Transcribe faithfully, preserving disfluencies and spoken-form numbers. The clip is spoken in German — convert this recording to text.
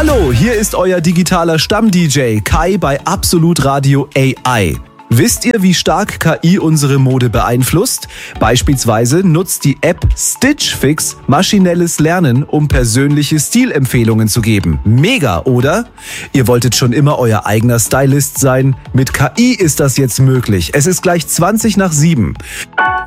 Hallo, hier ist euer digitaler Stamm-D J Kai bei Absolut Radio A I. Wisst ihr, wie stark K I unsere Mode beeinflusst? Beispielsweise nutzt die App Stitch Fix maschinelles Lernen, um persönliche Stilempfehlungen zu geben. Mega, oder? Ihr wolltet schon immer euer eigener Stylist sein? Mit K I ist das jetzt möglich. Es ist gleich zwanzig nach sieben.